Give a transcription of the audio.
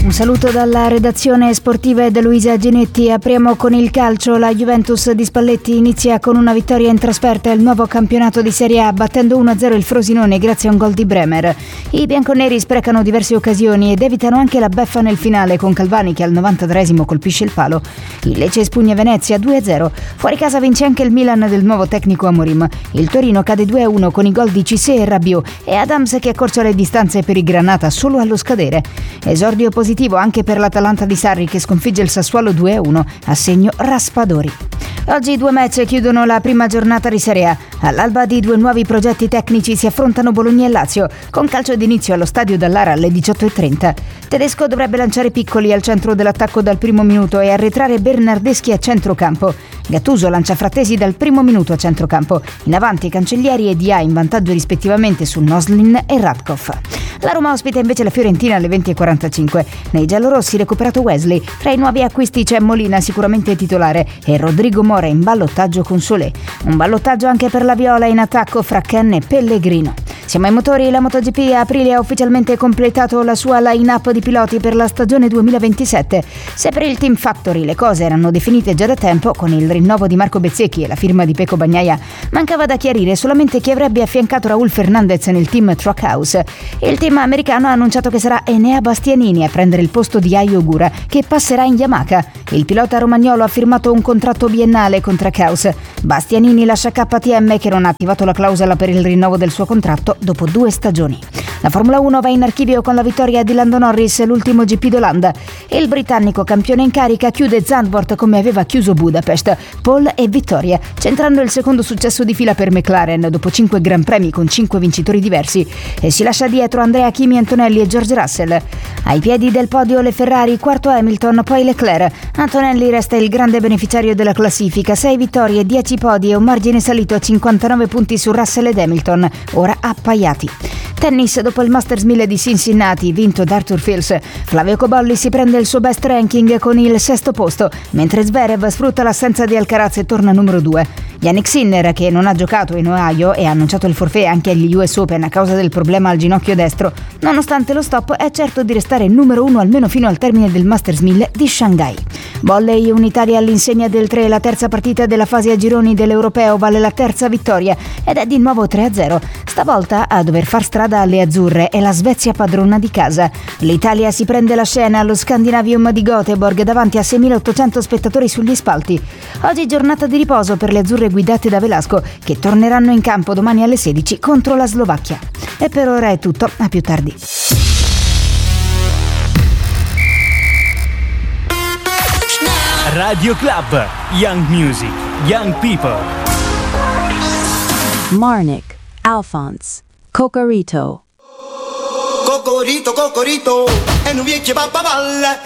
Un saluto dalla redazione sportiva e da Luisa Ginetti. Apriamo con il calcio. La Juventus di Spalletti inizia con una vittoria in trasferta al nuovo campionato di Serie A, battendo 1-0 il Frosinone grazie a un gol di Bremer. I bianconeri sprecano diverse occasioni ed evitano anche la beffa nel finale, con Calvani che al 93esimo colpisce il palo. Il Lecce spugna Venezia 2-0. Fuori casa vince anche il Milan del nuovo tecnico Amorim. Il Torino cade 2-1 con i gol di Cissé e Rabiot e Adams che accorcia le distanze per il Granata solo allo scadere. Esordio positivo anche per l'Atalanta di Sarri che sconfigge il Sassuolo 2-1 a segno Raspadori. Oggi 2 match chiudono la prima giornata di Serie A. All'alba di 2 nuovi progetti tecnici si affrontano Bologna e Lazio, con calcio d'inizio allo stadio Dallara alle 18:30. Tedesco dovrebbe lanciare Piccoli al centro dell'attacco dal primo minuto e arretrare Bernardeschi a centrocampo. Gattuso lancia Frattesi dal primo minuto a centrocampo. In avanti Cancellieri e Dia in vantaggio rispettivamente su Noslin e Radkov. La Roma ospita invece la Fiorentina alle 20:45. Nei giallorossi recuperato Wesley. Tra i nuovi acquisti c'è Molina sicuramente titolare e Rodrigo Mora in ballottaggio con Solé. Un ballottaggio anche per la Viola in attacco fra Ken e Pellegrino. Siamo ai motori. La MotoGP a aprile ha ufficialmente completato la sua line-up di piloti per la stagione 2027. Se per il Team Factory le cose erano definite già da tempo, con il rinnovo di Marco Bezzecchi e la firma di Pecco Bagnaia, mancava da chiarire solamente chi avrebbe affiancato Raul Fernandez nel team Truckhouse. Il team americano ha annunciato che sarà Enea Bastianini a prendere il posto di Ai Ogura, che passerà in Yamaha. Il pilota romagnolo ha firmato un contratto biennale con Truckhouse. Bastianini lascia KTM, che non ha attivato la clausola per il rinnovo del suo contratto dopo 2 stagioni. La Formula 1 va in archivio con la vittoria di Lando Norris, l'ultimo GP d'Olanda. Il britannico campione in carica chiude Zandvoort come aveva chiuso Budapest, pole e vittoria, centrando il secondo successo di fila per McLaren dopo 5 Gran Premi con 5 vincitori diversi, e si lascia dietro Andrea Kimi Antonelli e George Russell. Ai piedi del podio le Ferrari, quarto Hamilton, poi Leclerc. Antonelli resta il grande beneficiario della classifica, 6 vittorie, 10 podi e un margine salito a 59 punti su Russell ed Hamilton, ora appaiati. Tennis, dopo il Masters 1000 di Cincinnati, vinto da Arthur Fils, Flavio Cobolli si prende il suo best ranking con il 6° posto, mentre Zverev sfrutta l'assenza di Alcaraz e torna numero 2. Jannik Sinner, che non ha giocato in Ohio e ha annunciato il forfait anche agli US Open a causa del problema al ginocchio destro, nonostante lo stop è certo di restare numero 1 almeno fino al termine del Masters 1000 di Shanghai. Volley, un'Italia all'insegna del 3, la terza partita della fase a gironi dell'Europeo vale la terza vittoria ed è di nuovo 3-0. Stavolta a dover far strada alle azzurre è la Svezia padrona di casa. L'Italia si prende la scena allo Scandinavium di Göteborg davanti a 6.800 spettatori sugli spalti. Oggi giornata di riposo per le azzurre guidate da Velasco, che torneranno in campo domani alle 16 contro la Slovacchia. E per ora è tutto, a più tardi. Radio Club, Young Music, Young People. Marnik, Alphonse, Cocorito. Cocorito, Cocorito, e non vi chiama papalla.